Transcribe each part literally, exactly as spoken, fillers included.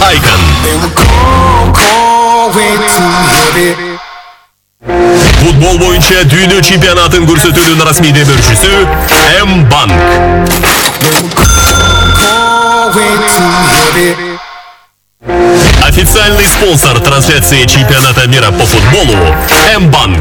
Айкын. Футбол боюнча дүйнө чемпионатын көрсөтүүнүн расмий демөөрчүсү М-банк. Официальный спонсор трансляции чемпионата мира по футболу М-банк.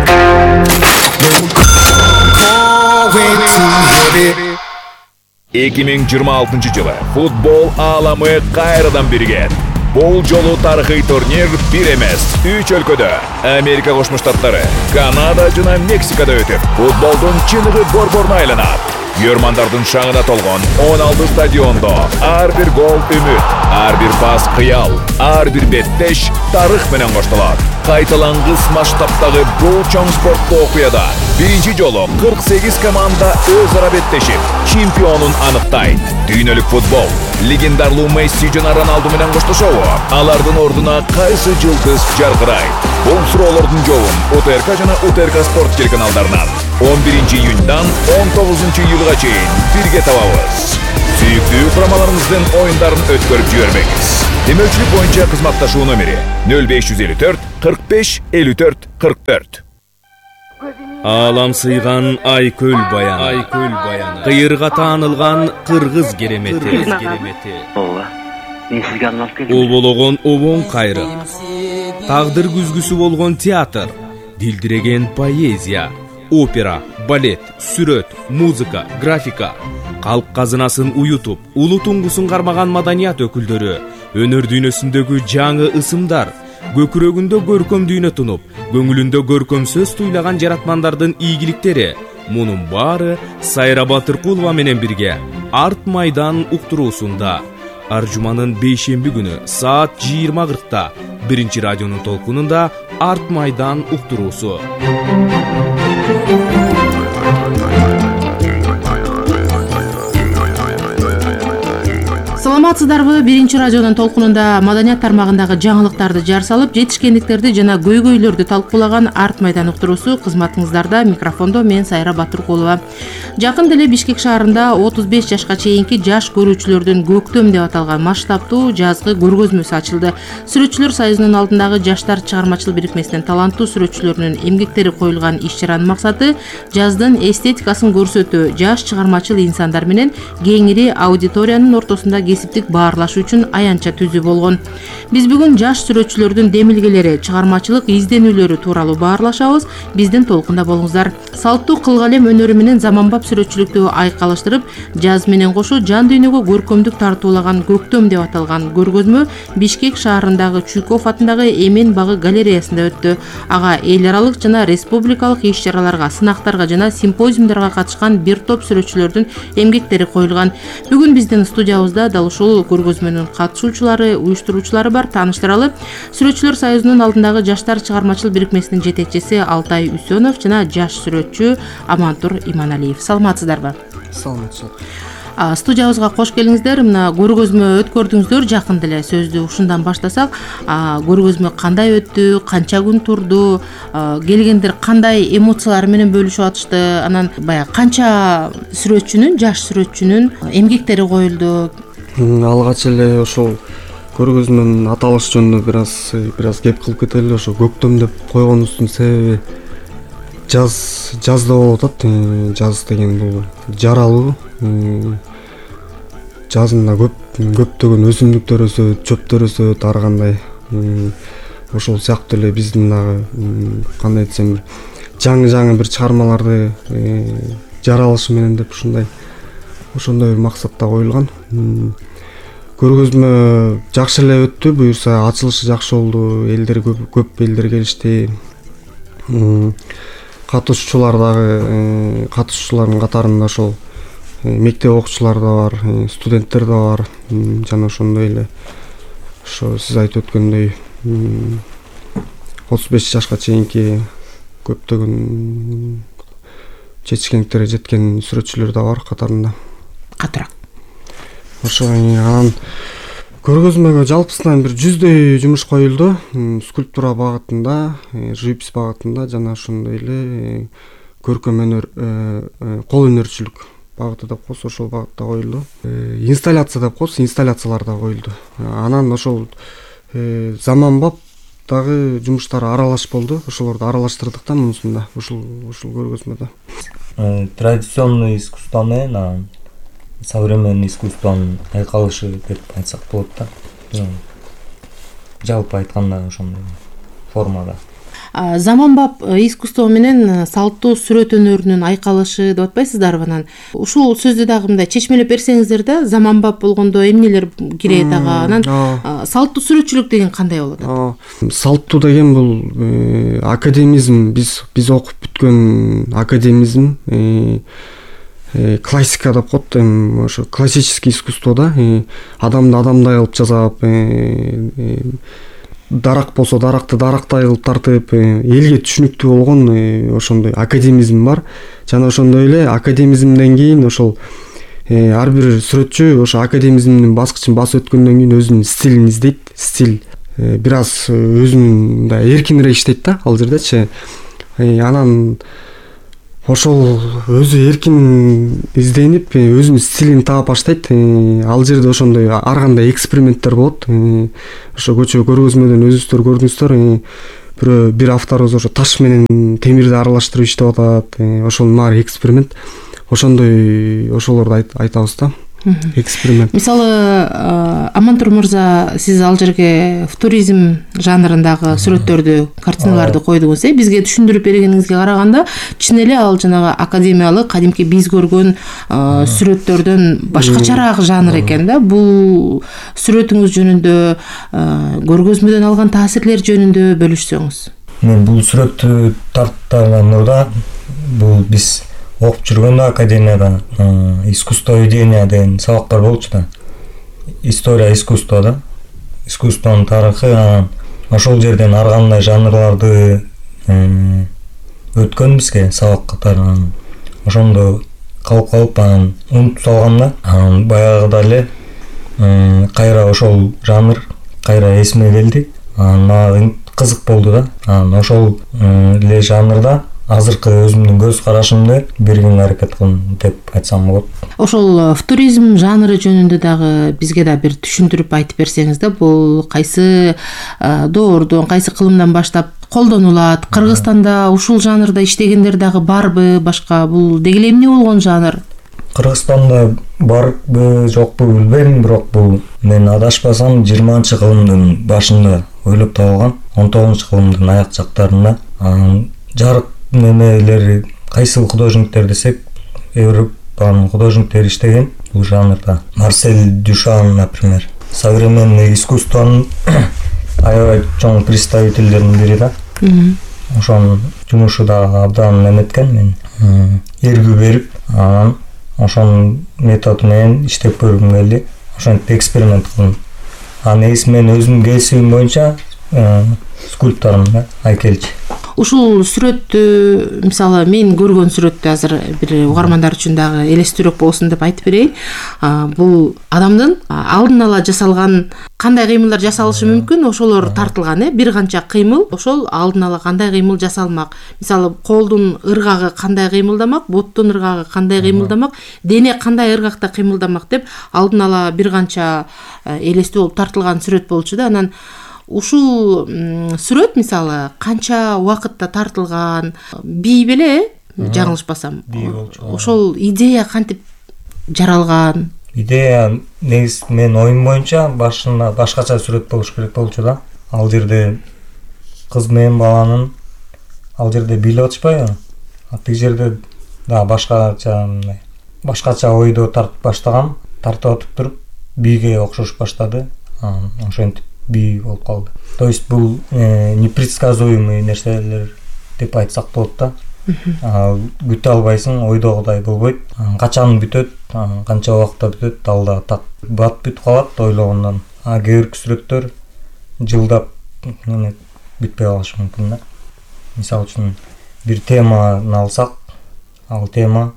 эки миң жыйырма алтынчы жылы футбол ааламы кайрадан биригет. Бул жолу тарыхый турнир бир эмес, үч өлкөдө, Америка Кошмо Штаттары, Канада жана Мексикада өтүп, футболдун чыныгы борборуна айланат. Йөрмандардын шаңына толгон он алты стадиондо ар бир гол үмүт, ар бир пас кыял, ар бир беттеш тарых менен коштолот. Кайталангыс масштабтагы бул чоң спорттуу окуяда биринчи жолу кырк сегиз команда өз ара беттешип, чемпионун аныктайт. Дүйнөлүк футбол легендарлуу Месси жана Роналду менен коштошобу? Алардын ордуна кайсы жылдыз жаркырайт? Бул суроолордун жообун УТРК жана УТРК спорт телеканалдарынан он биринчи июньдан он тогузунчу июлга чейин бирге табабыз. Сүйүктүү курамаларыңыздын оюндарын өткөрүп жибербеңиз. Демөөрчүлүк боюнча кызматташуу номери нөл беш жүз элүү төрт кырк беш элүү төрт кырк төрт. Алам сыйган Айкөл баяны, Айкөл баяны. Кыйырга таанылган кыргыз керемети, керемети. Ооба. Мен сизге арналып келдим. Олбологон обон кайры. Тагдыр күзгүсү болгон театр, дилдиреген поэзия, опера, балет, сүрөт, музыка, графика, калк казынасын уютуп, улуу туңгусун кармаган маданият өкүлдөрү, өнөр дүйнөсүндөгү жаңы ысымдар, көкүрөгүндө көркөм дүйнө тунуп, көңүлүндө көркөм сөз туйлаган жаратмандардын ийгиликтери. Мунун баары Сайра Батыркулова менен бирге Арт майдан уктуруусунда. Аржуманын бейшемби күнү саат жыйырма кыркта биринчи радионун толкунунда Арт майдан уктуруусу. Саламатсыздарбы? Биринчи радионун толкунунда маданият тармагындагы жаңылыктарды жар салып, жетишкендиктерди жана көйгөйлөрдү талкуулаган Арт майдан уктуруусу кызматыңыздарда. Микрофондо мен Сайра Батыркулова. Жакын деле Бишкек шаарында отуз беш жашка чейинки жаш көрүүчүлөрдүн көктөм деп аталган масштабтуу жазгы көргөзмөсү ачылды. Сүрөтчүлөр союзунун алдындагы жаштар чыгармачыл бирикмесинин таланттуу сүрөтчүлөрүнүн эмгектери коюлган иш-чаранын максаты жаздын эстетикасын көрсөтүү, жаш чыгармачыл инсандар менен кеңири аудиториянын ортосунда кесиптик баарлашуу үчүн аянча түзүү болгон. Биз бүгүн жаш сүрөтчүлөрдүн демилгелери, чыгармачылык изденүүлөрү тууралуу баарлашабыз. Биздин толкунда болуңуздар. Салттуу кылгалем өнөрү менен заманбап сүрөтчүлүктү айкалыштырып, жаз менен кошо жан дүйнөгө көркөмдүк тартуулаган көктөм деп аталган көргөзмө Бишкек шаарындагы Чуйков атындагы Эмен багы галереясында өттү. Ага эл аралык жана республикалык иш-чараларга, сынактарга жана симпозиумдарга катышкан бир топ сүрөтчүлөрдүн эмгектери коюлган. Бүгүн биздин студиябызда дал ушул көргөзмөнүн катышуучулары, уюштуруучулары бар. Тааныштыралы. Сүрөтчүлөр союзунун алдындагы жаштар чыгармачыл бирикмесинин жетекчиси Алтай Үсөнов жана жаш сүрөтчү Амантур Иманалиев. Саламатсыздарбы? Саламатчылык. Студиябызга кош келиңиздер. Мына көргөзмө өткөрдүңүздөр. Жакын деле сөздү ушундан баштасак, көргөзмө кандай өттү, канча күн турду, келгендер кандай эмоциялар менен бөлүшүп атышты, анан баягы канча сүрөтчүнүн, жаш сүрөтчүнүн эмгектери коюлду? Алгач эле ошол көргөзмөнүн аталышы жөнүндө бир аз бир аз кеп кылып кетели. Ошо көктөм деп койгонубуздун себеби жаз жазда болуп атат. Жаз деген бул жаралуу. Жазында көп көптөгөн өсүмдүктөр өсөт, чөптөр өсөт, ар кандай. Ошол сыяктуу эле биздин дагы кандай десем, жаңы-жаңы бир чыгармаларды жаралышы менен деп ушундай ошондой бир максатта коюлган. Көргөзмө жакшы эле өттү, буюрса ачылышы жакшы болду. Элдер көп, көп элдер келишти. Катышуучулар дагы, катышуучулардын катарында ошол мектеп окуучулары да бар, студенттер да бар, жана ошондой эле ошо сиз айтып өткөндөй отуз беш жашка чейинки көптөгөн жетишкендиктерге жеткен сүрөтчүлөр да бар катарында. Катыраак. Ошо анан көргөзмөгө жалпысынан бир жүздөй жумуш коюлду. Скульптура багытында, живопись багытында жана ошондой эле көркөм өнөр, кол өнөрчүлүк багыты деп коебуз, ошол багытта коюлду. Инсталляция деп коебуз, инсталляциялар да коюлду. Анан ошол заманбап дагы жумуштар аралаш болду. Ошолорду аралаштырдык да мунусунда. Ушул ушул көргөзмөдө. Традиционный искусство менен современный искусствонун айкалышы деп айтсак болот да. Жалпы айтканда ошондой формада. Заманбап искусство менен салттуу сүрөт өнөрүнүн айкалышы деп атпайсыздарбы? Анан ушул сөздү дагы мындай чечмелеп берсеңиздер да, заманбап болгондо эмнелер кирет ага? Анан салттуу сүрөтчүлүк деген кандай болот? Салттуу деген бул академизм, биз биз окуп бүткөн академизм, классика деп коет, ошо классический искусство да, адамды адамдай кылып жасап, дарак болсо даракты дарактай кылып тартып, элге түшүнүктүү болгон ошондой академизм бар. Жана ошондой эле академизмден кийин ошол ар бир сүрөтчү ошо академизмдин баскычын басып өткөндөн кийин өзүнүн стилин издейт. Стиль бир аз өзүнүн мындай эркинирээк иштейт да ал жердечи. Анан ошол өзү эркин изденип, өзүнүн стилин таап баштайт. Ал жерде ошондой ар кандай эксперименттер болот. Ошо көчө көргөзмөдөн өзүңүздөр көрдүңүздөр. Бирөө бир авторубуз ошо таш менен темирди аралаштырып иштеп атат. Ошонун баары эксперимент. Ошондой ошолорду айтабыз да. Эксперимент. Мисалы, Амантур мырза, сиз ал жерге футуризм жанрындагы сүрөттөрдү, картиналарды койдуңуз. Бизге түшүндүрүп бергениңизге караганда, чын эле ал жанагы академиялык, кадимки биз көргөн сүрөттөрдөн башкачараак жанр экен да. Бул сүрөтүңүз жөнүндө, көргөзмөдөн алган таасирлер жөнүндө бөлүшсөңүз. Мен бул сүрөттү тартканда бул биз окуп жүргөндө академияда искусство ведения деген сабактар болчу да. История искусства да. Искусствонун тарыхы, ошол жерден ар кандай жанрларды өткөн бизге сабак катары. Ошондо калып калып анан унутуп салгам да. Баягыда эле кайра ошол жанр кайра эсиме келди. Мага кызык болду да. Анан ошол эле жанрда азыркы өзүмдүн көз карашымды бергенге аракет кылдым деп айтсам болот. Ошол футуризм жанры жөнүндө дагы бизге да бир түшүндүрүп айтып берсеңиз да, бул кайсы доордон, кайсы кылымдан баштап колдонулат? Кыргызстанда ушул жанрда иштегендер дагы барбы, башка? Бул деги эле эмне болгон жанр? Кыргызстанда барбы, жокпу билбейм, бирок бул мен адашпасам жыйырманчы кылымдын башында ойлоп табылган, он тогузунчу кылымдын аяк жактарында. Жарык немелери кайсыл художниктер десек, Европанын художниктери иштеген бул жанрда. Марсель Дюшан, например, современный искусствонун аябай чоң представительдеринин бири да. Ошонун жумушу да абдан эметкен, мен эргүү берип, анан ошонун методу менен иштеп көргүм келди. Ошентип эксперимент кылдым. А негизи мен өзүмдүн кесибим боюнча скульптормун да, айкелчи. Ушул сүрөттү, мисалы, мен көргөн сүрөттү азыр бир угармандар үчүн дагы элестүүрөөк болсун деп айтып берейин. Бул адамдын алдын ала жасалган кандай кыймылдар жасалышы мүмкүн, ошолор тартылган, э? Бир канча кыймыл, ошол алдын ала кандай кыймыл жасалмак. Мисалы, колдун ыргагы кандай кыймылдамак, боттун ыргагы кандай кыймылдамак, дене кандай ыргакта кыймылдамак деп алдын ала бир канча элестүү болуп тартылган сүрөт болчу да. Анан ушул сүрөт мисалы канча убакытта тартылган, бий беле, жаңылышпасам. Ошол идея кантип жаралган? Идея негизи мен оюм боюнча башында башкача сүрөт болуш керек болчу да. Ал жерде кыз менен баланын ал жерде бийлеп атышпайбы? Тиги жерде да башкача мындай башкача ойдо тартып баштагам, тартып атып туруп бийге окшош баштады. Ошентип бий болуп калды. То есть бул непредсказуемый нерселер деп айтсак болот да. Күтө албайсың, ойдогудай болбойт. Качан бүтөт, канча убакытта бүтөт, ал да так бат бүтүп калат ойлогондон. А кээ бир сүрөттөр жылдап бүтпөй калышы мүмкүн да. Мисалы үчүн бир теманы алсак, ал тема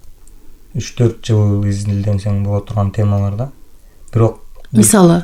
үч төрт жыл изилденсең боло турган темалар да. Бирок мисалы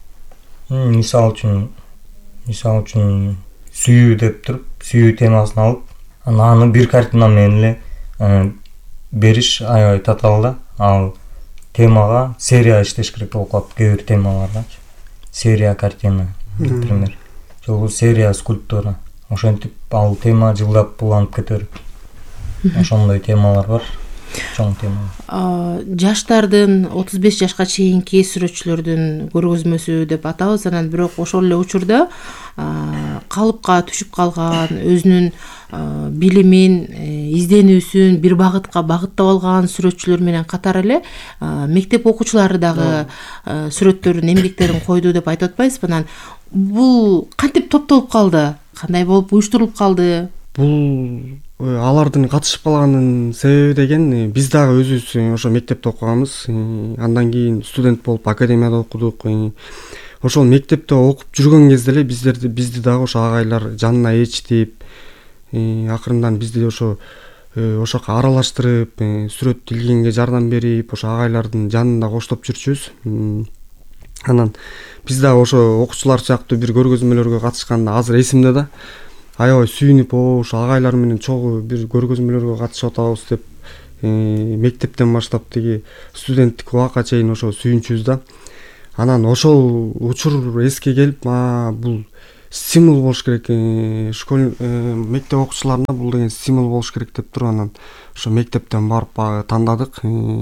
мисалы үчүн мисалы үчүн сүйүү деп туруп, сүйүү темасын алып, аны бир картина менен эле бериш аябай татаал да. Ал темага серия иштеш керек болуп калат кээ бир темалардачы. Серия картина, например. Жолу серия скульптура. Ошентип ал тема жылдап уланып кетер. Ошондой темалар бар. Чоң тема. Жаштардын отуз беш жашка чейинки сүрөтчүлөрдүн көргөзмөсү деп атабыз. Анан бирок ошол эле учурда калыпка түшүп калган, өзүнүн билимин, изденүүсүн бир багытка багыттап алган сүрөтчүлөр менен катар эле мектеп окуучулары дагы сүрөттөрүн, эмгектерин койду деп айтып атпайсызбы? Анан бул кантип топтолуп калды? Кандай болуп уюштурулуп калды? Бул алардын катышып калганын себеби деген биз дагы өзүбүз ошо мектепте окуганбыз. Андан кийин студент болуп академияда окудук. Ошол мектепте окуп жүргөн кезде эле биздерди бизди дагы ошо агайлар жанына ээрчитип, акырындан бизди ошо ошоко аралаштырып, сүрөт илгенге жардам берип, ошо агайлардын жанында коштоп жүрчүбүз. Анан биз дагы ошо окуучулар сыяктуу бир көргөзмөлөргө катышканда азыр эсимде да. Аябай сүйүнүп, о, ошо агайлар менен чогуу бир көргөзмөлөргө катышып атабыз деп, мектептен баштап тиги студенттик убакка чейин ошо сүйүнчүбүз да. Анан ошол учур эске келип, бул стимул болуш керек, школ мектеп окуучуларына бул деген стимул болуш керек деп туруп анан ошо мектептен барып тандадык.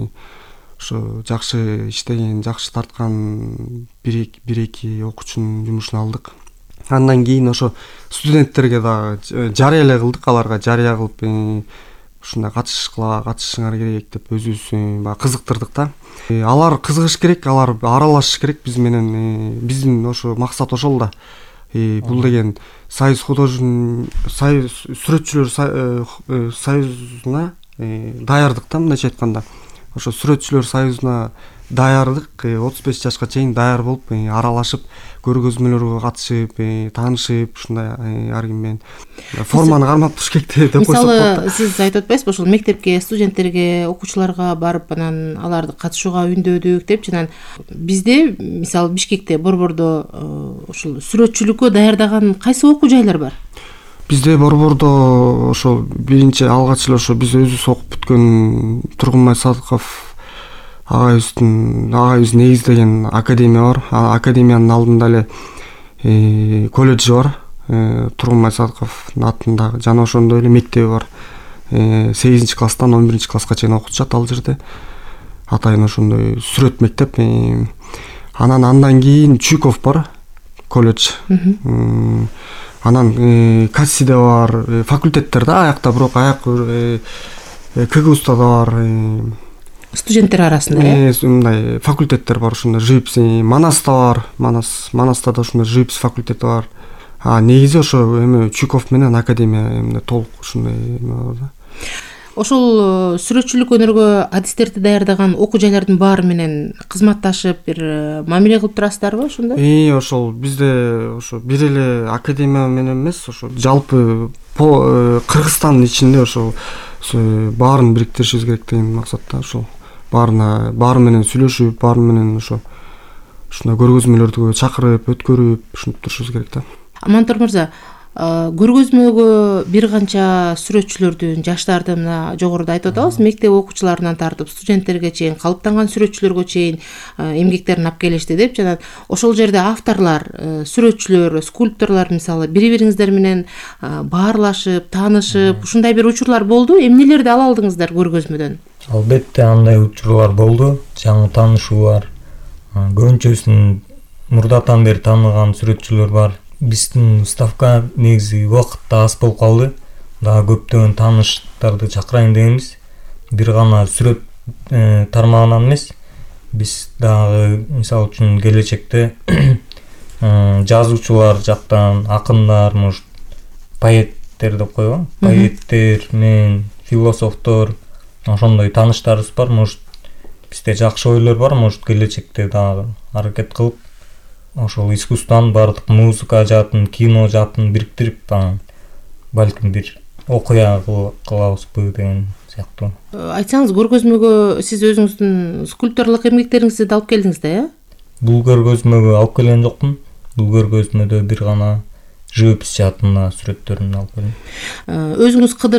Ошо жакшы иштеген, жакшы тарткан бир эки окуучунун жумушун алдык. Андан кийин ошо студенттерге дагы жарыя эле кылдык, аларга жарыя кылып ушундай катышкыла, катышыңар керек деп өзүбүз баягы кызыктырдык да. Алар кызыгыш керек, алар аралашыш керек биз менен. Биздин ошо максат ошол да. Бул деген Союз художник союз сүрөтчүлөр союзуна даярдык да, мындайча айтканда. Ошо сүрөтчүлөр союзуна даярдык, отуз беш жашка чейин даяр болуп, аралашып, көргөзмөлөргө катышып, таанышып, ушундай ар ким менен форманы кармап туруш керек деп койсок болот. Мисалы, сиз айтып атпайсызбы, ошол мектепке, студенттерге, окуучуларга барып, анан аларды катышууга үндөдүк деп, анан бизде, мисалы, Бишкекте, Борбордо ошол сүрөтчүлүккө даярдаган кайсы окуу жайлар бар? Бизде Борбордо ошол биринчи алгач эле ошо биз өзүбүз окуп бүткөн Тургунбай Садыков агайыбыздын агайыбыз негиздеген академия бар. Академиянын алдында эле колледжи бар. Тургунбай Садыковдун атындагы жана ошондой эле мектеби бар. сегизинчи класстан он биринчи класска чейин окутушат ал жерде. Атайын ошондой сүрөт мектеп. Анан андан кийин Чуйков бар, колледж. Анан Кассиде бар, факультеттер да, аякта бирок аяк КГУста да бар. Студенттер арасында, э? Мындай факультеттер бар, ушундай живопись, Манаста бар, Манас, Манаста да ушундай живопись факультети бар. А негизи ошо эме Чуйков менен академия эмне толук ушундай бар да. Ошол сүрөтчүлүк өнөргө адистерди даярдаган окуу жайлардын баары менен кызматташып, бир мамиле кылып турасыздарбы ошондо? И ошол бизде ошо бир эле академия менен эмес, ошо жалпы Кыргызстандын ичинде ошол баарын бириктиришибиз керек деген максатта ошол баарына баары менен сүйлөшүп, баары менен ошо ушундай көргөзмөлөрдү чакырып, өткөрүп, ушинтип турушубуз керек да. Амантур мырза, көргөзмөгө бир канча сүрөтчүлөрдүн, жаштардын, мына жогоруда айтып атабыз, мектеп окуучуларынан тартып студенттерге чейин, калыптанган сүрөтчүлөргө чейин эмгектерин алып келишти деп, жана ошол жерде авторлор, сүрөтчүлөр, скульпторлор мисалы бири-бириңиздер менен баарлашып, таанышып, ушундай бир учурлар болду. Эмнелерди ала алдыңыздар көргөзмөдөн? Албетте андай учурлар болду, жаңы таанышуулар. Көбүнчөсүн мурдатан бери тааныган сүрөтчүлөр бар. Биздин уставка негизи убакытта аз болуп калды. Дагы көптөгөн тааныштарды чакырайын дегенбиз. Бир гана сүрөт тармагынан эмес, биз дагы мисалы үчүн келечекте жазуучулар жактан, акындар, может, поэттер деп койгон, поэттер менен философтор, ошондой тааныштарыбыз бар. Может, бизде жакшы ойлор бар, может, келечекте дагы аракет кылып ошол искусствонун бардык музыка жаатын, кино жаатын бириктирип, балким бир окуя кылабызбы деген сыяктуу. Айтсаңыз, көргөзмөгө сиз өзүңүздүн скульпторлук эмгектериңизди алып келдиңиз да, э? Бул көргөзмөгө алып келген жокмун. Бул көргөзмөдө бир гана живопись жаатында сүрөттөрүмдү алып келдим. Өзүңүз кыдырып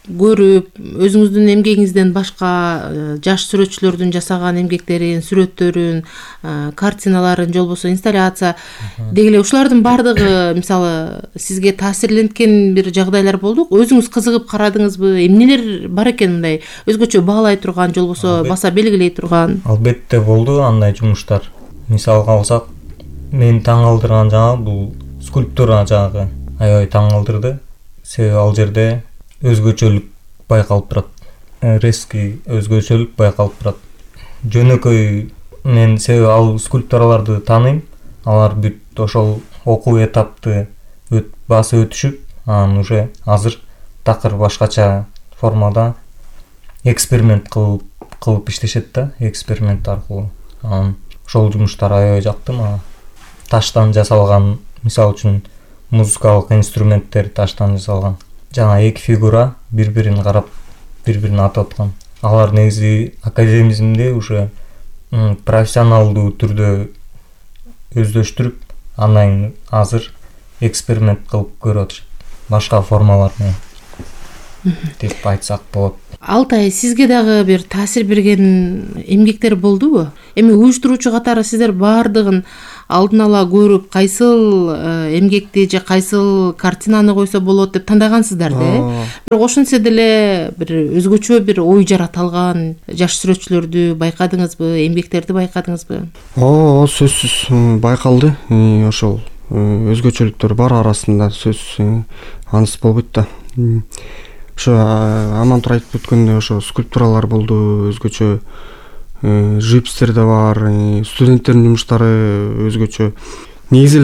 көрүп, өзүңүздүн эмгегиңизден башка жаш сүрөтчүлөрдүн жасаган эмгектерин, сүрөттөрүн, картиналарын, же болбосо инсталляция деги эле ушулардын баардыгы мисалы сизге таасирленткен бир жагдайлар болдук. Өзүңүз кызыгып карадыңызбы? Эмнелер бар экен мындай өзгөчө баалай турган, же болбосо баса белгилей турган? Албетте болду андай жумуштар. Мисалга алсак, мени таң калтырган жагы бул скульптура жагы аябай таң калтырды. Себеби ал жерде өзгөчөлүк байкалып турат. Резкий өзгөчөлүк байкалып турат. Жөнөкөй мен себеби ал скульптураларды тааныйм. Алар бүт ошол окуу этапты өт басып өтүшүп, анан уже азыр такыр башкача формада эксперимент кылып кылып иштешет да, эксперимент аркылуу. Анан ошол жумуштар аябай жакты мага. Таштан жасалган, мисалы үчүн музыкалык инструменттер таштан жасалган. Жана эки фигура бири-бирин карап, бири-бирин атып аткан. Алар негизи академизмде уже профессионалдуу түрдө өздөштүрүп, андан азыр эксперимент кылып көрүп атышат. Башка формалар менен деп айтсак болот. Алтай, сизге дагы бир таасир берген эмгектер болдубу? Эми уюштуруучу катары сиздер баардыгын алдын ала көрүп, кайсыл эмгекти же кайсыл картинаны койсо болот деп тандагансыздар да. Бирок ошентсе деле бир өзгөчө бир ой жарата алган жаш сүрөтчүлөрдү байкадыңызбы, эмгектерди байкадыңызбы? Оо, сөзсүз байкалды. Ошол өзгөчөлүктөр бар арасында, сөзсүз аныс болбойт да. Ошо Амантур айтып өткөндөй ошо скульптуралар болду, өзгөчө живопистер да бар, студенттердин жумуштары өзгөчө. Негизи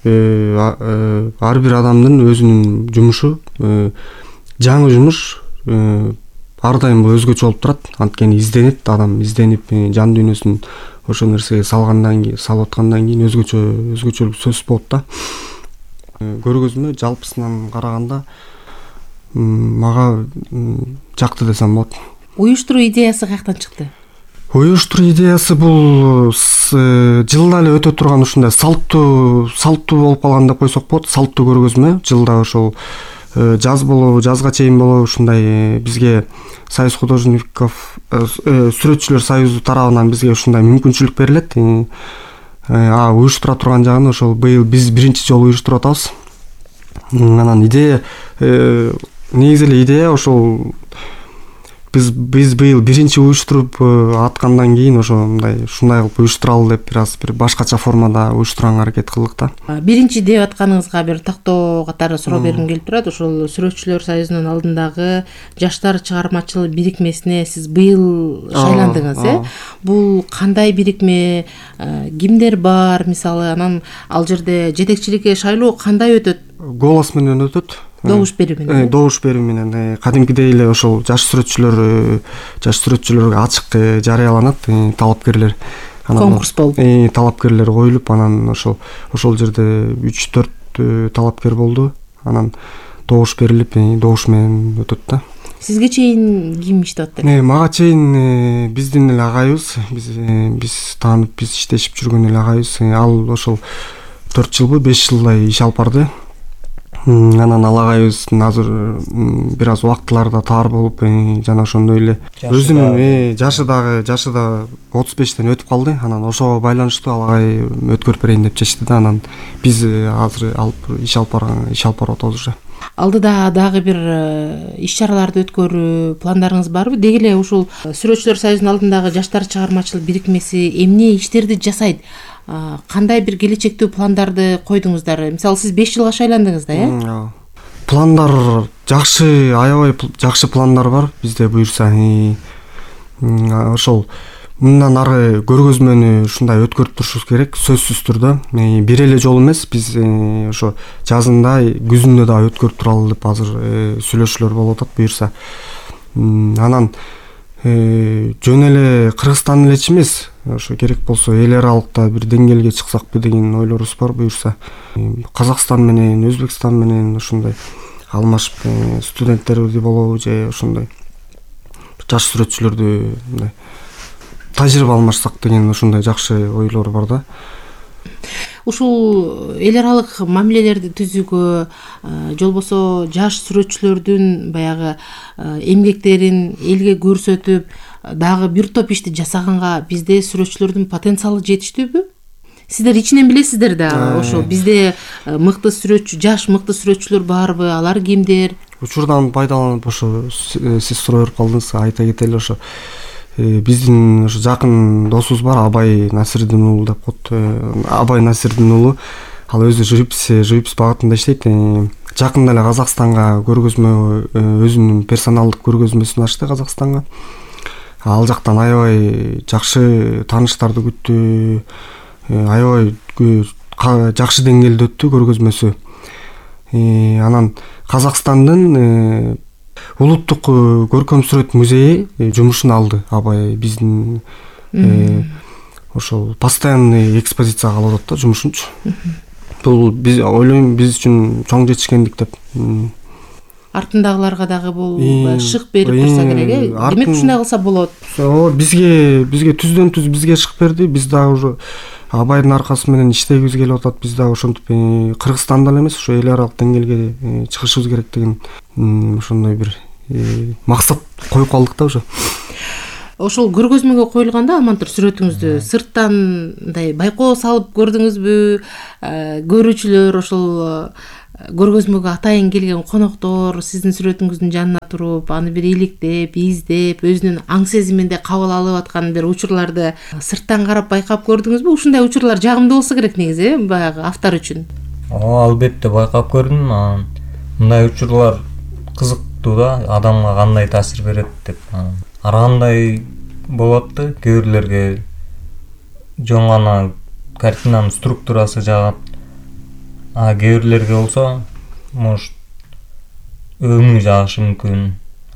эле ар бир адамдын өзүнүн жумушу, жаңы жумуш ар дайым өзгөчө болуп турат. Анткени изденет, адам изденип жан дүйнөсүн ошол нерсеге салгандан кийин, салып аткандан кийин өзгөчө өзгөчөлүк сөзсүз болот да. Көргөзмө жалпысынан караганда мага жакты десем болот. Уюштуруу идеясы каяктан чыкты? Уюштуруу идеясы бул жылда эле өтө турган ушундай салттуу салттуу болуп калган деп койсок болот. Салттуу көргөзмө жылда ошол жаз болобу, жазга чейин болобу ушундай бизге Союз художников сүрөтчүлөр союзу тарабынан бизге ушундай мүмкүнчүлүк берилет. А уюштура турган жагын ошол быйыл биз биринчи жолу уюштуруп атабыз. Анан идея негизи эле идея ошол биз биз быйыл биринчи уюштуруп аткандан кийин ошо мындай ушундай кылып уюштуралы деп бир аз бир башкача формада уюштурганга аракет кылдык да. Биринчи деп атканыңызга бир тактоо катары суроо бергим келип турат. Ошол сүрөтчүлөр союзунун алдындагы жаштар чыгармачыл бирикмесине сиз быйыл шайландыңыз, э? Бул кандай бирикме, кимдер бар мисалы, анан ал жерде жетекчиликке шайлоо кандай өтөт? Голос менен өтөт. Добуш берүү менен. Добуш берүү менен кадимкидей эле ошол жаш сүрөтчүлөр жаш сүрөтчүлөргө ачык жарыяланат, талапкерлер. Конкурс болуп. Талапкерлер коюлуп, анан ошол ошол жерде үч төрт талапкер болду. Анан добуш берилип, добуш менен өтөт да. Сизге чейин ким иштеп атты? Мага чейин биздин эле агайыбыз, биз биз таанып, биз иштешип жүргөн эле агайыбыз. Ал ошол төрт жылбы, беш жылдай иш алып барды. Анан ал агайыбыздын азыр бир аз убактыларда таар болуп, жана ошондой эле өзүнүн жашы дагы жашы да отуз бештен өтүп калды. Анан ошого байланыштуу ал агай өткөрүп берейин деп чечти да. Анан биз азыр алып иш алып барган иш алып барып атабыз уже. Алдыда дагы бир иш чараларды өткөрүү пландарыңыз барбы? Деги эле ушул сүрөтчүлөр союзунун алдындагы жаштар чыгармачыл бирикмеси эмне иштерди жасайт? Кандай бир келечектүү пландарды койдуңуздар? Мисалы, сиз беш жылга шайландыңыз да, э? Пландар жакшы, аябай жакшы пландар бар бизде буюрса. Ошол мындан ары көргөзмөнү ушундай өткөрүп турушубуз керек, сөзсүз түрдө. Бир эле жолу эмес, биз ошо жазында, күзүндө да өткөрүп туралы деп азыр сүйлөшүүлөр болуп атат буюрса. Анан жөн эле Кыргызстан элечи эмес, ошо керек болсо эл аралыкта бир деңгээлге чыксакпы деген ойлорубуз бар буюрса. Казакстан менен, Өзбекстан менен ушундай алмашып студенттерди болобу же ошондой жаш сүрөтчүлөрдү тажрыйба алмашсак деген ушундай жакшы ойлор бар да. ушул эл аралык мамилелерди түзүүгө же болбосо жаш сүрөтчүлөрдүн баягы эмгектерин элге көрсөтүп дагы бир топ ишти жасаганга бизде сүрөтчүлөрдүн потенциалы жетиштүүбү? Сиздер ичинен билесиздер да, ошо бизде мыкты сүрөтчү, жаш мыкты сүрөтчүлөр барбы, алар кимдер? Учурдан пайдаланып ошо сиз сурай берип калдыңыз, айта кетели ошо биздин ошо жакын досубуз бар, Абай Насирдин уулу деп коет. Абай Насирдин уулу ал өзү живопись живопись багытында иштейт. Жакында эле Казакстанга көргөзмө, өзүнүн персоналдык көргөзмөсүн ачты Казакстанга. Ал жактан аябай жакшы тааныштарды күттү, аябай жакшы деңгээлде өттү көргөзмөсү. Анан Казакстандын улуттук көркөм сүрөт музейи жумушун алды. Абай биздин ошол постоянный экспозицияга алып атат да жумушунчу. Бул биз ойлойм биз үчүн чоң жетишкендик деп. Артындагыларга дагы бул шык берип турса керек, э? Демек ушундай кылса болот. Бизге бизге түздөн түз бизге шык берди. Биз дагы уже Абайдын аркасы менен иштегибиз келип атат. Биз дагы ошентип Кыргызстанда эле эмес, ошо эл аралык деңгээлге чыгышыбыз керек деген ошондой бир максат коюп калдык да уже. Ошол көргөзмөгө коюлганда амантур сүрөтүңүздү сырттан мындай байкоо салып көрдүңүзбү? Көрүүчүлөр ошол көргөзмөгө атайын келген коноктор сиздин сүрөтүңүздүн жанына туруп, аны бир иликтеп, издеп, өзүнүн аң сезиминде кабыл алып аткан бир учурларды сырттан карап байкап көрдүңүзбү? Ушундай учурлар жагымдуу болсо керек негизи, э, баягы автор үчүн. Ооба, албетте байкап көрдүм. Мындай учурлар кызыктуу да, адамга кандай таасир берет деп. Ар кандай болот да, кээ бирлерге жоң гана картинанын структурасы жагат. А кээ бирлерге болсо, может, өңү жагышы мүмкүн.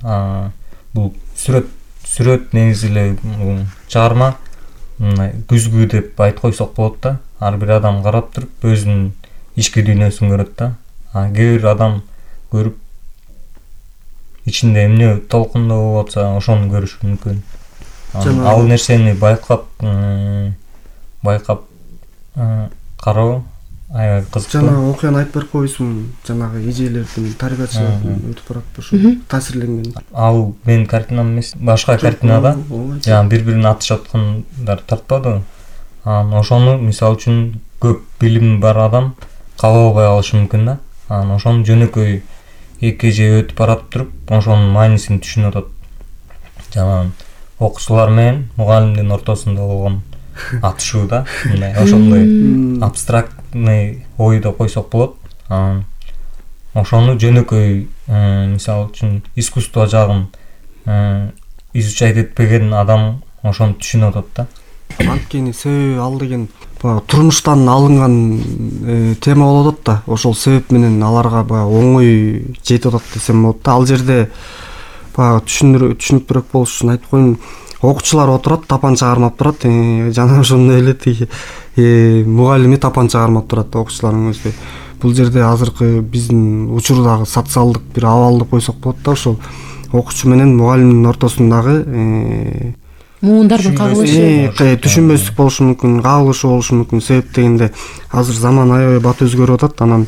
Бул сүрөт сүрөт негизи эле чыгарма күзгү деп айтып койсок болот да. Ар бир адам карап туруп өзүнүн ички дүйнөсүн көрөт да. А кээ бир адам көрүп ичинде эмне толкундоо болуп атса, ошону көрүшү мүмкүн. Ал нерсени байкап байкап кароо аябай кызыктуу. Жана окуяны айтып берип койсуң, жанагы эжелердин, тарбиячылардын өтүп барат ошо таасирленген. Ал менин картинам эмес, башка картинада жана бири-бирин атышып аткандар тартпады. Анан ошону мисалы үчүн көп билими бар адам кабыл албай калышы мүмкүн да. Анан ошону жөнөкөй эки эже өтүп барат туруп, ошонун маанисин түшүнүп атат. Жана окуучулар менен мугалимдин ортосунда болгон атышуу да, мындай ошондой абстрактный ой деп койсок болот. Ошону жөнөкөй мисалы үчүн искусство жагын изучать этпеген адам ошону түшүнүп атат да. Анткени себеби ал деген турмуштан алынган тема болот да. Ошол себеп менен аларга баягы оңой жетип атат десем болот да. Ал жерде баягы түшүнүктүүрөөк болуш үчүн айтып коеюн. Окуучулар отурат, тапанча кармап турат. Жана ошондой эле тиги мугалими тапанча кармап турат окуучулардын өзү. Бул жерде азыркы биздин учурдагы социалдык бир абал деп койсок болот да. Ошол окуучу менен мугалимдин ортосундагы муундардын кагылышы, түшүнбөстүк болушу мүмкүн, кагылышы болушу мүмкүн. Себеп дегенде азыр заман аябай бат өзгөрүп атат. Анан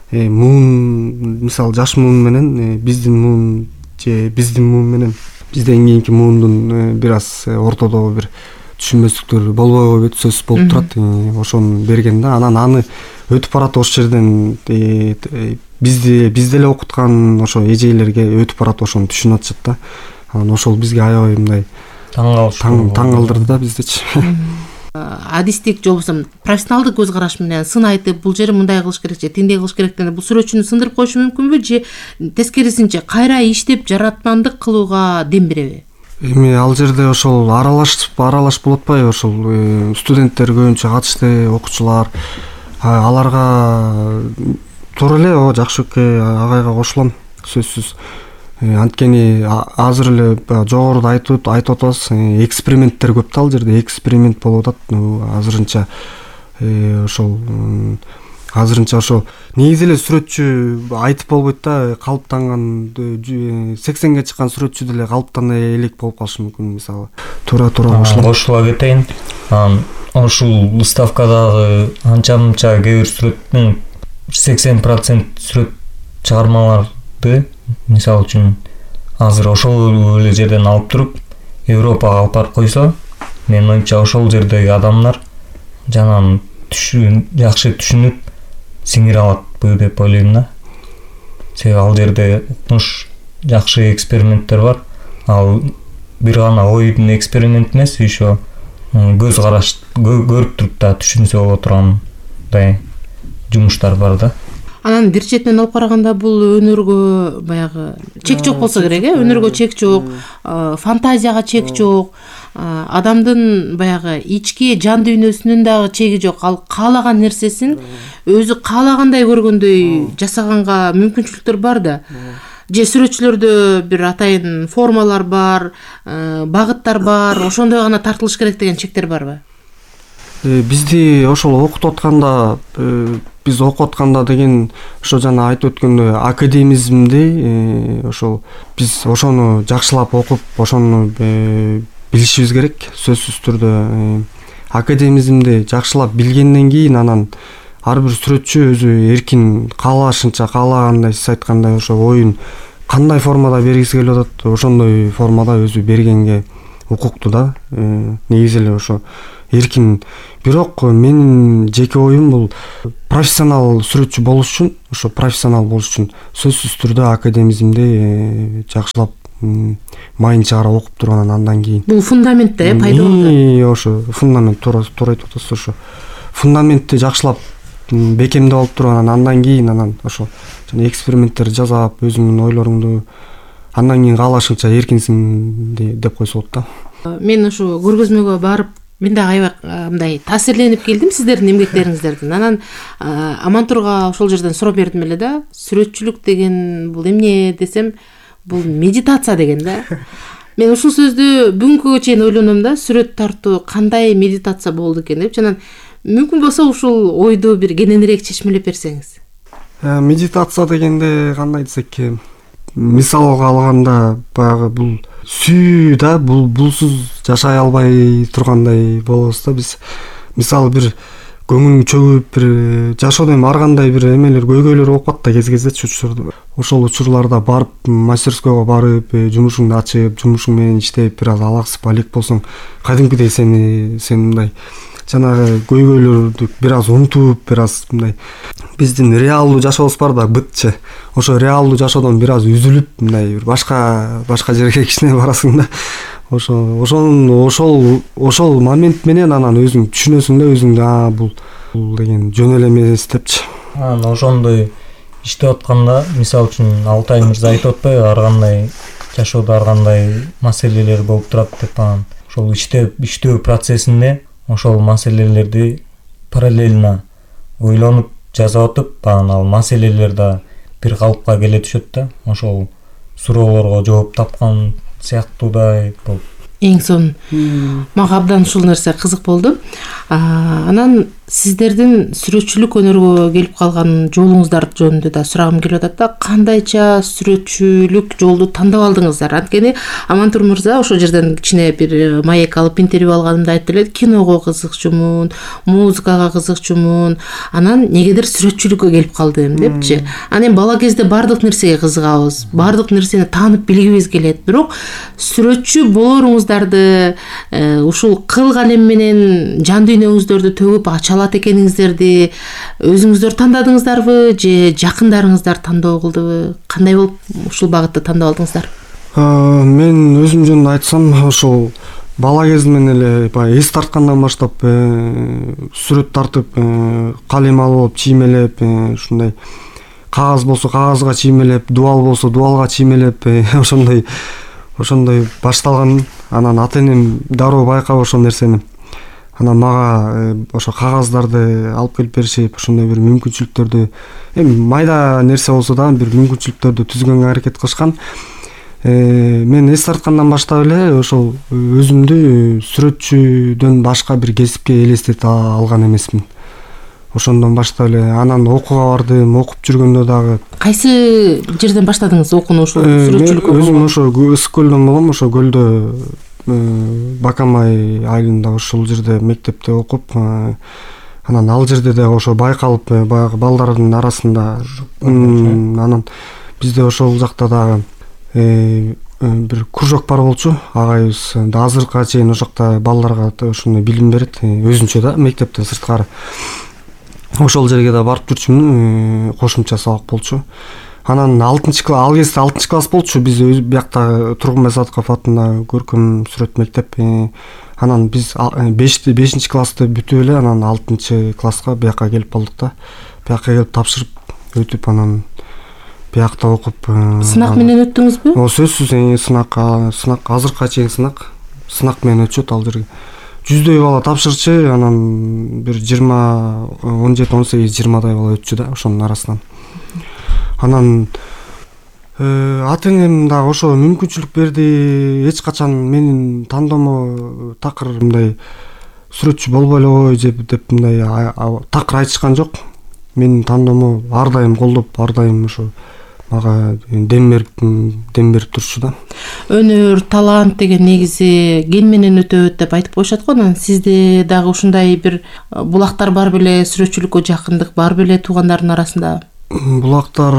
муун, мисалы жаш муун менен биздин муун же биздин муун менен бизден кийинки муундун бир аз ортодогу бир түшүнбөстүктөр болбой койбойт, сөзсүз болуп турат. Ошону берген да. Анан аны өтүп барат ошол жерден бизди бизде эле окуткан ошо эжелерге өтүп барат, ошону түшүнүп атышат да. Анан ошол бизге аябай мындай таң калдырды да биздечи. Адистик же болбосо профессионалдык көз караш менен сын айтып, бул жери мындай кылыш керек же тиндей кылыш керек дегенде бул сүрөтчүнү сындырып коюшу мүмкүнбү же тескерисинче кайра иштеп жаратмандык кылууга дем береби? Эми ал жерде ошол аралашып аралаш болуп атпайбы? Ошол студенттер көбүнчө катышты, окуучулар. Аларга туура эле о Жакшөккө агайга кошулам, сөзсүз. Анткени азыр эле жогоруда айтып айтып атабыз, эксперименттер көп да, ал жерде эксперимент болуп атат. Азырынча ошол азырынча ошол негизи эле сүрөтчү айтып болбойт да, калыптанган сексенге чыккан сүрөтчү деле калыптана элек болуп калышы мүмкүн. Мисалы туура туура кошулам. Кошула кетейин. ушул выставкадагы анча мынча кээ бир сүрөттүн сексен процент сүрөт чыгармаларды мисалы үчүн азыр ошол эле жерден алып туруп Европага алып барып койсо, менин оюмча ошол жердеги адамдар жанагы жакшы түшүнүп сиңире алат деп ойлойм да. Себеби ал жерде укмуш жакшы эксперименттер бар. Ал бир гана ойдун эксперимент эмес, еще көз караш көрүп туруп да түшүнсө боло тургандай жумуштар бар да. Анан бир четинен алып караганда бул өнөргө баягы чек жок болсо керек, э? Өнөргө чек жок, фантазияга чек жок, адамдын баягы ички жан дүйнөсүнүн дагы чеги жок. Ал каалаган нерсесин өзү каалагандай көргөндөй жасаганга мүмкүнчүлүктөр бар да. Же сүрөтчүлөрдө бир атайын формалар бар, багыттар бар, ошондой гана тартылыш керек деген чектер барбы? Бизди ошол окутуп атканда, биз окуп атканда деген ошо жана айтып өткөндөй академизмди ошол биз ошону жакшылап окуп, ошону билишибиз керек. Сөзсүз түрдө академизмди жакшылап билгенден кийин анан ар бир сүрөтчү өзү эркин каалашынча, каалагандай сиз айткандай ошо оюн кандай формада бергиси келип атат, ошондой формада өзү бергенге укуктуу да. Негизи эле ошо эркин. Бирок менин жеке оюм бул профессионал сүрөтчү болуш үчүн, ошо профессионал болуш үчүн сөзсүз түрдө академизмди жакшылап майын чыгара окуп турган андан кийин. Бул фундамент да, пайда болду. Ошо фундамент туура туура айтып атасыз. Ошо фундаментти жакшылап бекемдеп алып турган андан кийин анан ошо жана эксперименттер жасап өзүңдүн ойлоруңду андан кийин каалашыңча эркинсиң деп койсо болот да. Мен ошо көргөзмөгө барып, мен дагы аябай мындай таасирленип келдим сиздердин эмгектериңиздерден. Анан Амантурга ошол жерден сурап бердим эле да. Сүрөтчүлүк деген бул эмне десем, бул медитация деген да. Мен ушул сөздү бүгүнкүгө чейин ойлоном да, сүрөт тартуу кандай медитация болду экен деп. Жана мүмкүн болсо ушул ойду бир кененирээк чечмелеп берсеңиз. Медитация дегенде кандай десек, мисалга алганда баягы бул сүйүү да, бул булсуз жашай албай тургандай болобуз да биз. Мисалы бир көңүлүң чөгүп, бир жашоодо эми ар кандай бир эмелер, көйгөйлөр болуп калат да кез-кездечи учурларда. Ошол учурларда барып, мастерскойго барып, жумушуңду ачып, жумушуң менен иштеп, бир аз алаксып, алек болсоң, кадимкидей сени сен мындай жанагы көйгөйлөрдү бир аз унутуп, бир аз мындай биздин реалдуу жашообуз бар да, бытчы. Ошо реалдуу жашоодон бир аз үзүлүп, мындай бир башка башка жерге кичине барасың да. Ошо ошон ошол ошол момент менен анан өзүң түшүнөсүң да, өзүңдү а бул бул деген жөн эле эмес депчи. Анан ошондой иштеп атканда, мисалы үчүн Алтай мырза айтып атпайбы, ар кандай жашоодо ар кандай маселелер болуп турат деп. Анан ошол иштеп иштөө процессинде ошол маселелерди параллельно ойлонуп жазып атып, анан ал маселелер да бир калыпка келе түшөт да. Ошол суроолорго жооп тапкан сыяктуудай болуп. Эң сонун. Мага абдан ушул нерсе кызык болду. Анан сиздердин сүрөтчүлүк өнөргө келип калган жолуңуздар жөнүндө да сурагым келип атат да. Кандайча сүрөтчүлүк жолду тандап алдыңыздар? Анткени Амантур мырза ошол жерден кичине бир маек алып интервью алганымда айтты эле, киного кызыкчумун, музыкага кызыкчумун, анан негедир сүрөтчүлүккө келип калдым депчи. Анан бала кезде бардык нерсеге кызыгабыз, бардык нерсени таанып билгибиз келет. Бирок сүрөтчү болоруңуздарды ушул кыл калем менен жан дүйнөңүздөрдү төгүп ача алат экениңиздерди өзүңүздөр тандадыңыздарбы же жакындарыңыздар тандоо кылдыбы? Кандай болуп ушул багытты тандап алдыңыздар? Мен өзүм жөнүндө айтсам, ошол бала кезимден эле баягы эс тарткандан баштап сүрөт тартып, калем алып, чиймелеп, ушундай кагаз болсо кагазга чиймелеп, дубал болсо дубалга чиймелеп, ошондой ошондой башталган. Анан ата-энем дароо байкап ошол нерсени. Анан мага ошо кагаздарды алып келип беришип, ошондой бир мүмкүнчүлүктөрдү, эми майда нерсе болсо да бир мүмкүнчүлүктөрдү түзгөнгө аракет кылышкан. Мен эс тарткандан баштап эле ошол өзүмдү сүрөтчүдөн башка бир кесипке элестете алган эмесмин. Ошондон баштап эле анан окууга бардым, окуп жүргөндө дагы. Кайсы жерден баштадыңыз окууну ошол сүрөтчүлүккө? Өзүм ошо Ысык көлдөн болом, ошо көлдө Бакамай айылында ошол жерде мектепте окуп, анан ал жерде да ошо байкалып, баягы балдардын арасында анан бизде ошол жакта дагы бир кружок бар болчу. Агайыбыз да азыркыга чейин ошол жакта балдарга ушуну билим берет, өзүнчө да мектептен сырткары. Ошол жерге да барып жүрчүмүн, кошумча сабак болчу. Анан алтынчы класс, ал кезде алтынчы класс болчу. Биз биякта Тургунбай Садыков атындагы көркөм сүрөт мектеп. Анан биз бешинчи классты бүтүп эле, анан алтынчы класска биякка келип калдык да. Биякка келип тапшырып өтүп, анан биякта окуп. Сынак менен өттүңүзбү? О, сөзсүз сынак, сынак азыркыга чейин сынак, сынак менен өтүшөт ал жерге. Жүздөй бала тапшырчы, анан бир жыйырма, он жети, он сегиз, жыйырмадай бала өтчү да ошонун арасынан. Анан ата энем да ошо мүмкүнчүлүк берди. Эч качан менин тандоому такыр мындай сүрөтчү болбой эле кой деп мындай такыр айтышкан жок. Менин тандоому ар дайым колдоп, ар дайым ошо мага дем берип дем берип турчу да. Өнөр, талант деген негизи ген менен өтөт деп айтып коюшат го. Анан сизде дагы ушундай бир булактар бар беле, сүрөтчүлүккө жакындык бар беле туугандардын арасында? Булактар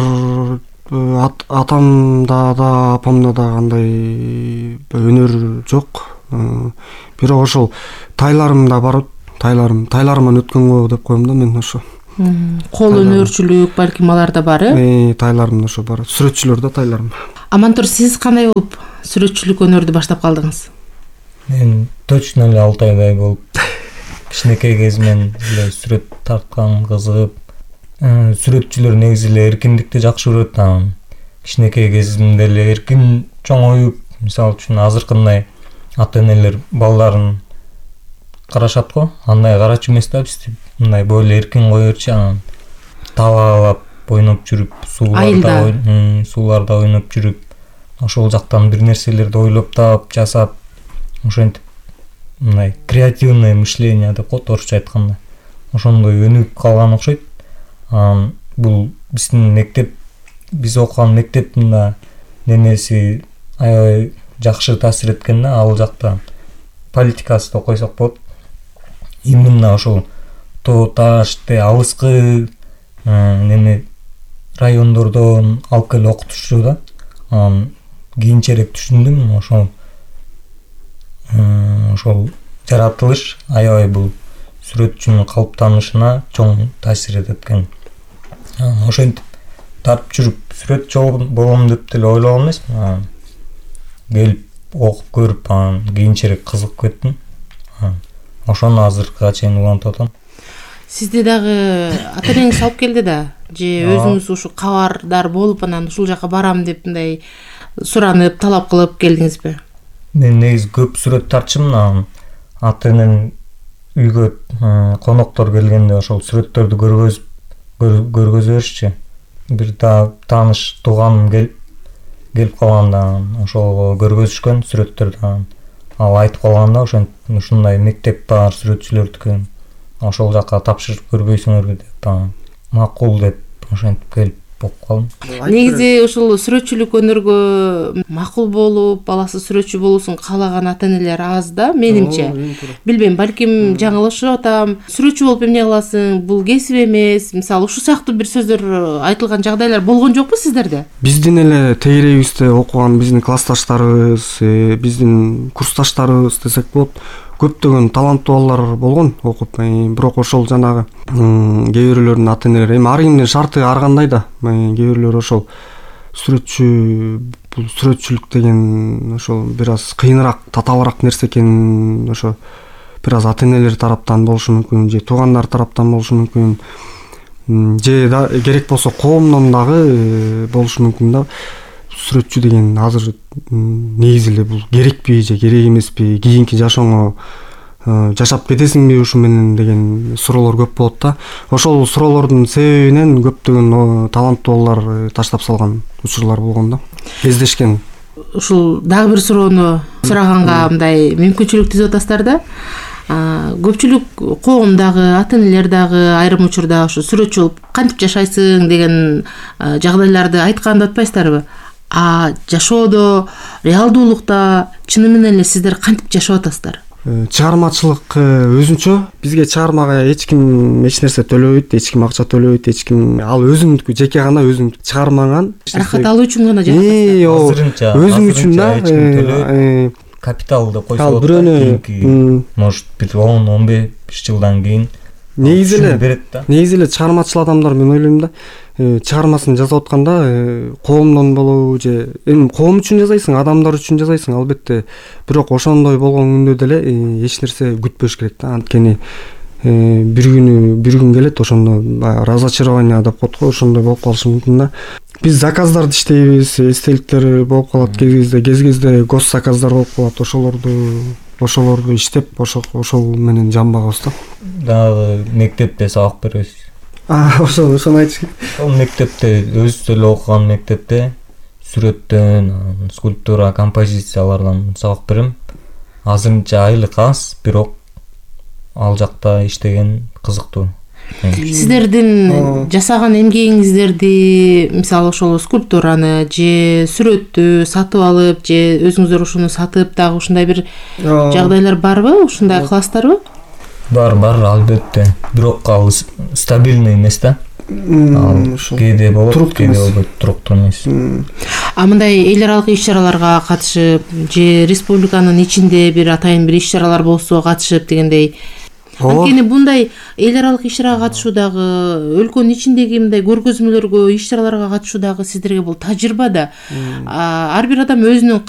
атамда да, апамда да кандай өнөр жок. Бирок ошол тайларым да бар, тайларым, тайларыман өткөн го деп коем да мен ошо. Кол өнөрчүлүк балким аларда бар, э? Тайларым ошо бар. Сүрөтчүлөр да тайларым. Амантур, сиз кандай болуп сүрөтчүлүк өнөрдү баштап калдыңыз? Мен точно эле алты айдай болуп кичинекей кезимен эле сүрөт тарткан, кызыгып. Сүрөтчүлөр негизи эле эркиндикти жакшы көрөт. Анан кичинекей кезимде эле эркин чоңоюп, мисалы үчүн азыркындай ата энелер балдарын карашат го, андай карачу эмес да биз. Мындай бойло эркин коерчу, анан табалап ойноп жүрүп, сууларда сууларда ойноп жүрүп, ошол жактан бир нерселерди ойлоп таап, жасап, ошентип мындай креативное мышление деп коет орусча айтканда. Ошондой өнүгүп калган окшойт. Анан бул биздин мектеп, биз окуган мектептин да немеси аябай жакшы таасир эткен да. Ал жакта политикасы деп койсок болот. Именно ошол тоо ташты алыскы неме райондордон алып келип окутушчу да. Анан кийинчерээк түшүндүм, ошол ошол жаратылыш аябай бул сүрөтчүнүн калыптанышына чоң таасир этет экен. Ошентип тартып жүрүп сүрөтчү болом деп деле ойлогон эмесмин. Келип окуп көрүп, анан кийинчерээк кызыгып кеттим. Ошону азыркыга чейин улантып атам. Сизди дагы ата энеңиз алып келди да, же өзүңүз ушу кабардар болуп анан ушул жака барам деп мындай суранып, талап кылып келдиңизби? Мен негизи көп сүрөт тартчумун. Ата энем үйгө коноктор келгенде ошол сүрөттөрдү көргөзүп көргөзө беришчи. Бир да тааныш тууганым келип калганда ошол көргөзүшкөн сүрөттөрдү. Ал айтып калганда ошентип ушундай мектеп бар сүрөтчүлөрдүкү, ошол жака тапшырып көрбөйсүңөрбү деп макул деп ошентип келип окуп калдым. Негизи ушул сүрөтчүлүк өнөргө макул болуп, баласы сүрөтчү болуусун каалаган ата энелер аз да, менимче. Билбейм, балким жаңылышып атам. Сүрөтчү болуп эмне кыласың? Бул кесип эмес. Мисалы, ушул сыяктуу бир сөздөр айтылган жагдайлар болгон жокпу сиздерде? Биздин эле тегерегибизде окуган биздин классташтарыбыз, биздин курсташтарыбыз десек болот, көптөгөн таланттуу балдар болгон окуп. Бирок ошол жанагы кээ бирөөлөрдүн ата энелери, эми ар кимдин шарты ар кандай да. Кээ бирөөлөр ошол сүрөтчү, бул сүрөтчүлүк деген ошол бир аз кыйыныраак, татаалыраак нерсе экенин ошо бир аз ата энелер тараптан болушу мүмкүн, же туугандар тараптан болушу мүмкүн, же да керек болсо коомдон дагы болушу мүмкүн да. Сүрөтчү деген азыр негизи эле бул керекпи же керек эмеспи, кийинки жашооңо жашап кетесиңби ушу менен деген суроолор көп болот да. Ошол суроолордун себебинен көптөгөн таланттуу балдар таштап салган учурлар болгон да. Эздешкен. Ушул дагы бир суроону сураганга мындай мүмкүнчүлүк түзүп атасыздар да. Көпчүлүк коом дагы, ата энелер дагы айрым учурда ушу сүрөтчү болуп кантип жашайсың деген жагдайларды айтканды атпайсыздарбы? А жашоодо, реалдуулукта чыны менен эле сиздер кантип жашап атасыздар? Чыгармачылык өзүнчө. Бизге чыгармага эч ким эч нерсе төлөбөйт, эч ким акча төлөбөйт, эч ким. Ал өзүңдүкү, жеке гана өзүң чыгармаңан Рахат алуу үчүн гана жашап атасыздар. Азырынча өзүң үчүн да. эч ким төлөбөйт. Капиталды койсо Ал бирөөнү может бир он он беш жылдан кийин негизи эле берет да. Негизи эле чыгармачыл адамдар мен ойлойм да, чыгармасын жазып атканда коомдон болобу же эми коом үчүн жазайсың, адамдар үчүн жазайсың албетте, бирок ошондой болгон күндө деле эч нерсе күтпөш керек да. Анткени бир күнү бир күн келет, ошондо баягы разочарование деп коет го, ошондой болуп калышы мүмкүн да. Биз заказдарды иштейбиз, эстеликтер болуп калат кез кезде, кез кезде гос заказдар болуп калат, ошолорду ошолорду иштеп, ошол ошол менен жамбагабыз да. Дагы мектепте сабак беребиз. А, ошол ошону айтыш. Ошол мектепте өзүбүз эле окуган мектепте сүрөттөн, скульптура, композициялардан сабак берем. Азырынча айлык аз, бирок ал жакта иштеген кызыктуу. Сиздердин жасаган эмгегиңиздерди, мисалы ошол скульптураны же сүрөттү сатып алып, же өзүңүздөр ошону сатып дагы ушундай бир жагдайлар барбы? Ушундай кыласыздарбы? Бар, бар, албетте. Бирок ал стабильный эмес да. Ал кээде болот, кээде болбойт, туруктуу эмес. А мындай эл аралык иш-чараларга катышып, же республиканын ичинде бир атайын бир иш-чаралар болсо катышып дегендей. Анткени bunday эл аралык иш-чарага катышуу дагы, өлкөнүн ичиндеги мындай көргөзмөлөргө, иш-чараларга катышуу дагы сиздерге бул тажрыйба да. Ар бир адам өзүнүн